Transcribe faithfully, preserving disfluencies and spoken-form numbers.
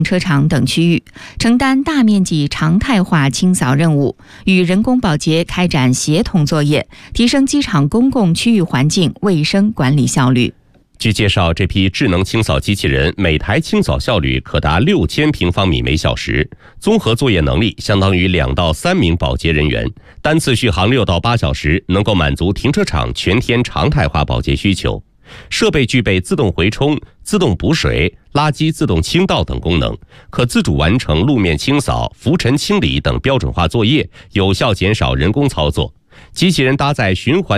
车场等区域，承担大面积常态化清扫任务，与人工保洁开展协同作业，提升机场公共区域环境卫生管理效率。 据介绍，这批智能清扫机器人每台清扫效率可达六千平方米每小时，综合作业能力相当于两到三名保洁人员，单次续航六到八小时，能够满足停车场全天常态化保洁需求。设备具备自动回冲、自动补水、垃圾自动倾倒等功能，可自主完成路面清扫、浮尘清理等标准化作业，有效减少人工操作。机器人搭载循环